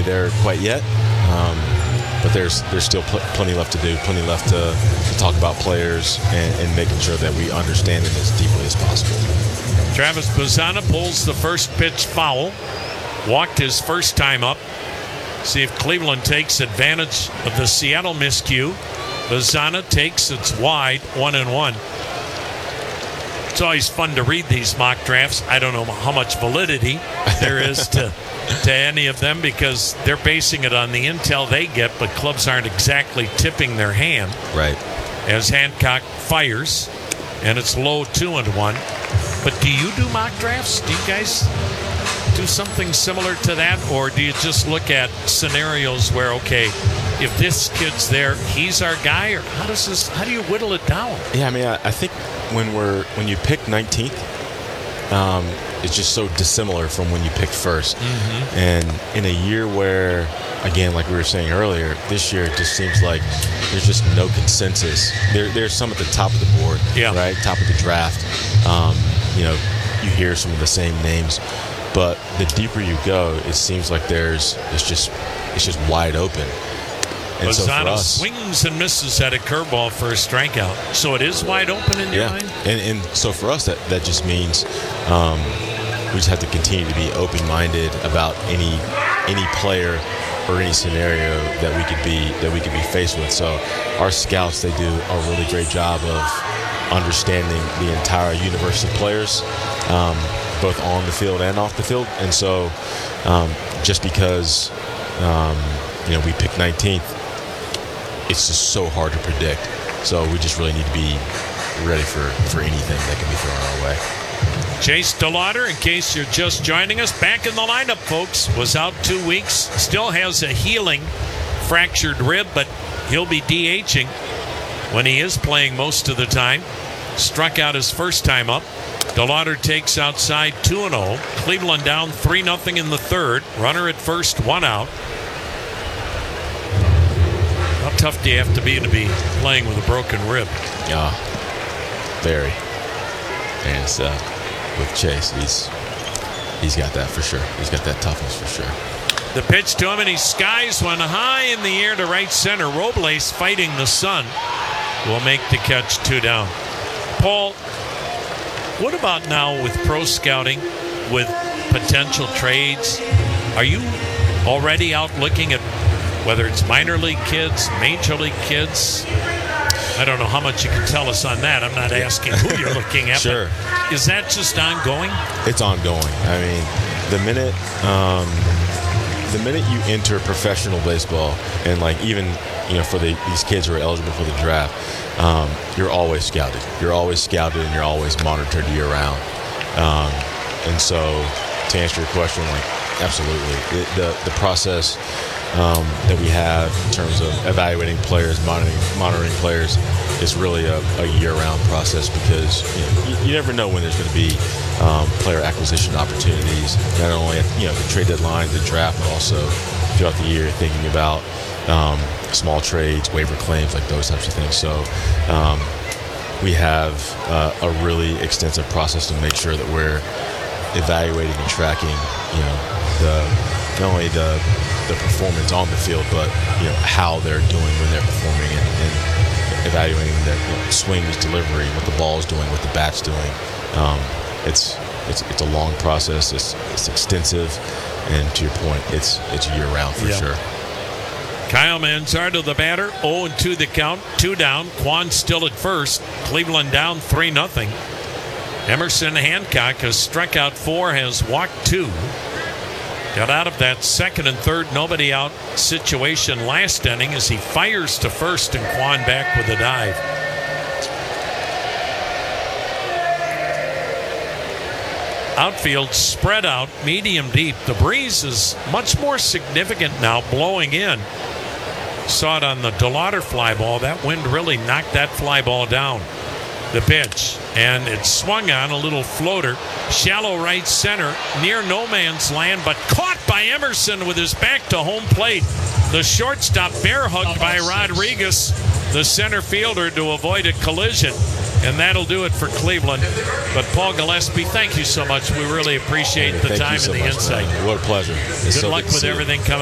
there quite yet. But there's still plenty left to do, plenty left to talk about players and making sure that we understand it as deeply as possible. Travis Bazzana pulls the first pitch foul. Walked his first time up. See if Cleveland takes advantage of the Seattle miscue. Bazzana takes it's wide, 1-1. It's always fun to read these mock drafts. I don't know how much validity there is to any of them because they're basing it on the intel they get, but clubs aren't exactly tipping their hand. Right. As Hancock fires, and it's low 2-1. But do you do mock drafts? Do you guys do something similar to that, or do you just look at scenarios where, okay, if this kid's there, he's our guy, or how do you whittle it down? Yeah, I mean, I think when you pick 19th, it's just so dissimilar from when you picked first. Mm-hmm. And in a year where, again, like we were saying earlier, this year it just seems like there's just no consensus. There's some at the top of the board, right? Top of the draft. You hear some of the same names, but the deeper you go, it seems like it's just wide open. And Bazzana swings and misses at a curveball for a strikeout. So it is wide open in your mind? And so for us, that just means we just have to continue to be open-minded about any player or any scenario that we could be faced with. So our scouts, they do a really great job of understanding the entire universe of players, both on the field and off the field. And so just because we picked 19th, it's just so hard to predict. So we just really need to be ready for anything that can be thrown our way. Chase DeLauder, in case you're just joining us, back in the lineup, folks. Was out 2 weeks. Still has a healing fractured rib, but he'll be DHing when he is playing most of the time. Struck out his first time up. DeLauder takes outside 2-0. Cleveland down 3-0 in the third. Runner at first, 1 out. How tough do you have to be playing with a broken rib? Yeah, very. And so with Chase, he's got that for sure. He's got that toughness for sure. The pitch to him, and he skies one high in the air to right center. Robles fighting the sun will make the catch, 2 down. Paul, what about now with pro scouting, with potential trades? Are you already out looking at whether it's minor league kids, major league kids? I don't know how much you can tell us on that. I'm not asking who you're looking at. Sure. But is that just ongoing? It's ongoing. I mean, the minute you enter professional baseball, and like even for these kids who are eligible for the draft, you're always scouted. You're always scouted, and you're always monitored year round. And so, to answer your question, absolutely, the process that we have in terms of evaluating players, monitoring players, is really a year-round process because you never know when there's going to be player acquisition opportunities. Not only at the trade deadline, the draft, but also throughout the year, thinking about small trades, waiver claims, like those types of things. So we have a really extensive process to make sure that we're evaluating and tracking, not only the performance on the field, but how they're doing when they're performing and evaluating their swings, delivery, what the ball is doing, what the bat's doing. It's a long process. It's extensive, and to your point, it's year round for sure. Kyle Manzardo, the batter, 0-2 the count, 2 down. Quan still at first. Cleveland down 3-0. Emerson Hancock has struck out 4, has walked 2. Got out of that second and third nobody out situation last inning as he fires to first and Quan back with a dive. Outfield spread out, medium deep. The breeze is much more significant now blowing in. Saw it on the DeLauder fly ball. That wind really knocked that fly ball down. The pitch, and it swung on a little floater, shallow right center, near no man's land, but caught by Emerson with his back to home plate. The shortstop bear hugged by Rodriguez, the center fielder, to avoid a collision. And that'll do it for Cleveland. But Paul Gillespie, thank you so much. We really appreciate the time and the insight. Man. What a pleasure. Good luck with everything coming.